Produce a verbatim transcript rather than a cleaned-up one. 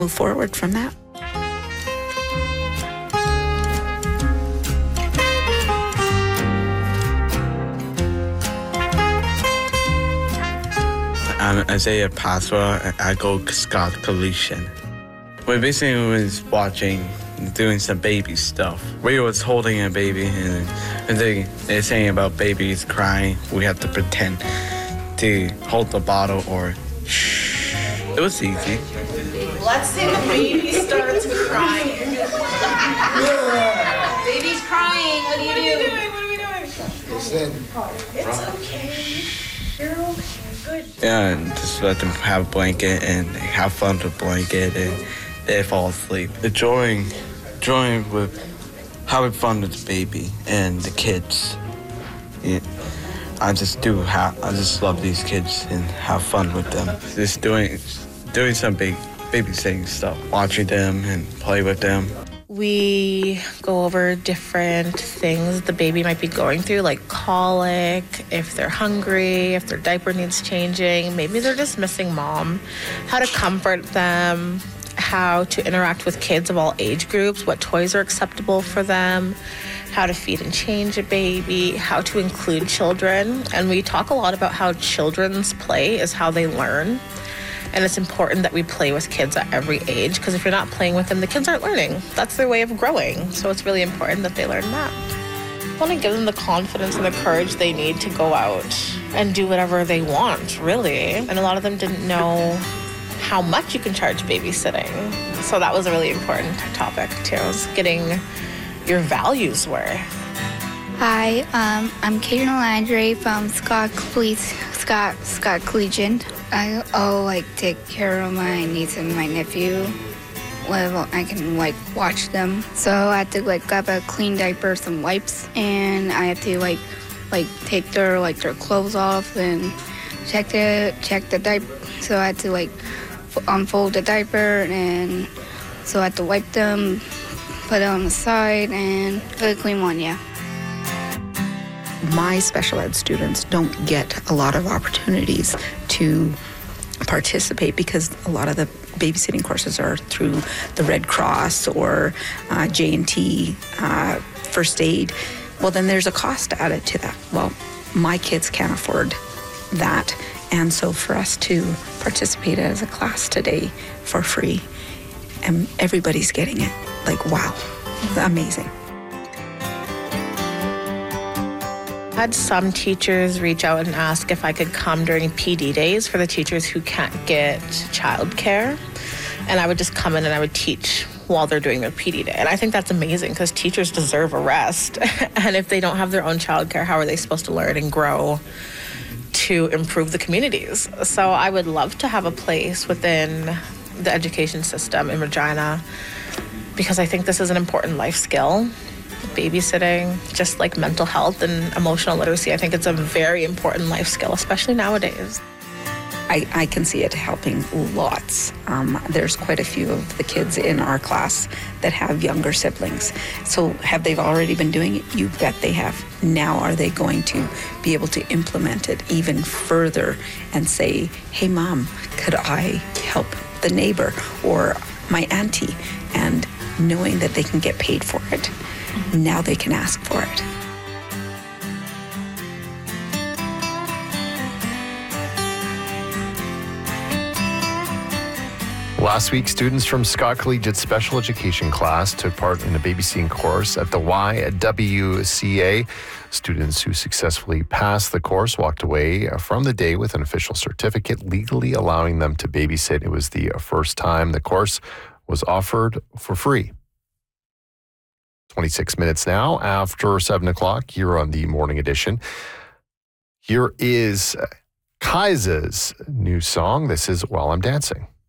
move forward from that. I'm Isaiah Pasqua at Aggo Scott Collegian. We basically was watching, doing some baby stuff. We was holding a baby and, and they, they're saying about babies crying. We have to pretend to hold the bottle or shh. It was easy. Let's say the baby starts crying. Baby's crying, what do you do? What are we doing? It's okay. You're okay. Good. Yeah, and just let them have a blanket and have fun with the blanket and they fall asleep. Enjoying, enjoying with having fun with the baby and the kids. Yeah, I just do have, I just love these kids and have fun with them. Just doing, doing some big babysitting stuff, watching them and play with them. We go over different things the baby might be going through, like colic, if they're hungry, if their diaper needs changing, maybe they're just missing mom, how to comfort them, how to interact with kids of all age groups, what toys are acceptable for them, how to feed and change a baby, how to include children. And we talk a lot about how children's play is how they learn. And it's important that we play with kids at every age, because if you're not playing with them, the kids aren't learning. That's their way of growing. So it's really important that they learn that. I want to give them the confidence and the courage they need to go out and do whatever they want, really. And a lot of them didn't know how much you can charge babysitting. So that was a really important topic, too, was getting your values worth. Hi, um, I'm Kaden Landry from Scott Police, Scott Scott Collegian. I oh like take care of my niece and my nephew. Well, I can like watch them. So I have to like grab a clean diaper, some wipes, and I have to like like take their like their clothes off and check the check the diaper. So I had to like unfold the diaper, and so I had to wipe them, put it on the side, and put a clean one. Yeah. My special ed students don't get a lot of opportunities to participate because a lot of the babysitting courses are through the Red Cross or uh, J and T, uh, first aid. Well, then there's a cost added to that. Well, my kids can't afford that. And so for us to participate as a class today for free, and everybody's getting it, like, wow, amazing. I had some teachers reach out and ask if I could come during P D days for the teachers who can't get childcare. And I would just come in and I would teach while they're doing their P D day. And I think that's amazing because teachers deserve a rest. And if they don't have their own childcare, how are they supposed to learn and grow to improve the communities? So I would love to have a place within the education system in Regina because I think this is an important life skill. Babysitting, just like mental health and emotional literacy, I think it's a very important life skill, especially nowadays. I, I can see it helping lots. Um, there's quite a few of the kids in our class that have younger siblings. So have they already been doing it? You bet they have. Now are they going to be able to implement it even further and say, hey, Mom, could I help the neighbor or my auntie? And knowing that they can get paid for it. Now they can ask for it. Last week, students from Scott Collegiate Special Education class took part in a babysitting course at the Y W C A. Students who successfully passed the course walked away from the day with an official certificate legally allowing them to babysit. It was the first time the course was offered for free. twenty-six minutes now after seven o'clock here on the morning edition. Here is Kaisa's new song. This is While I'm Dancing.